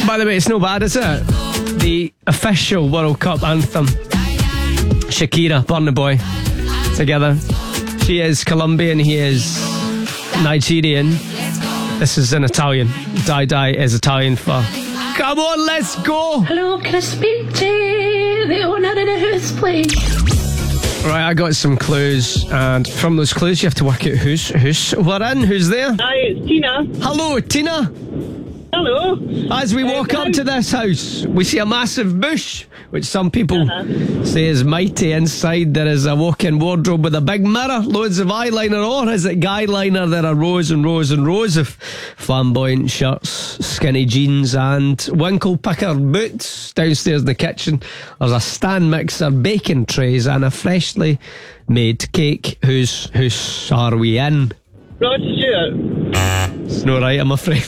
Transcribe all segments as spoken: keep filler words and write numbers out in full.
By the way, it's no bad, is it? The official World Cup anthem. Shakira, Burna Boy, together. She is Colombian, he is Nigerian. This is in Italian. Die Die is Italian for come on, let's go! Hello, can I speak to the owner of the house, please? Right, I got some clues, and from those clues you have to work out who's who's we're in, who's there. Hi, it's Tina. Hello, Tina. Hello. As we walk up to this house, we see a massive bush, which some people uh-huh. say is mighty. Inside there is a walk-in wardrobe with a big mirror, loads of eyeliner, or is it guy liner? There are rows and rows and rows of flamboyant shirts, skinny jeans and winkle picker boots. Downstairs in the kitchen there's a stand mixer, bacon trays and a freshly made cake. Who's who's are we in? Rod Stewart. It's not right, I'm afraid.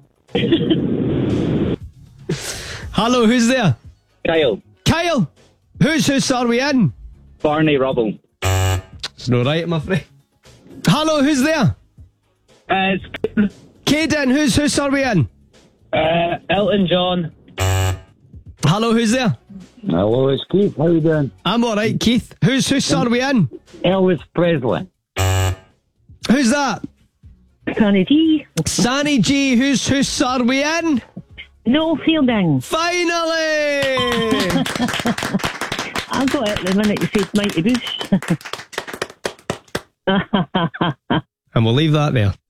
Hello, who's there? Kyle. Kyle! Whose house are we in? Barney Rubble. It's not right, I'm afraid. Hello, who's there? Uh, it's Caden, whose house are we in? uh, Elton John. Hello, who's there? Hello, it's Keith. How you doing? I'm alright, Keith. Whose house are we in? Elvis Presley. Who's that? Sonny G. Sanny G, whose house are we in? No Fielding. Finally! I got it the minute you said Mighty Bush. And we'll leave that there.